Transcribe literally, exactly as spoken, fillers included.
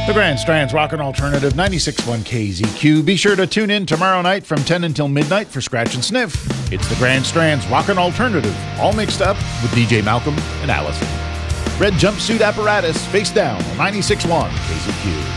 The Grand Strand's Rockin' Alternative ninety-six point one K Z Q. Be sure to tune in tomorrow night from ten until midnight for Scratch and Sniff. It's the Grand Strand's Rockin' Alternative, all mixed up with D J Malcolm and Allison. Red Jumpsuit Apparatus, face down on ninety-six point one K Z Q.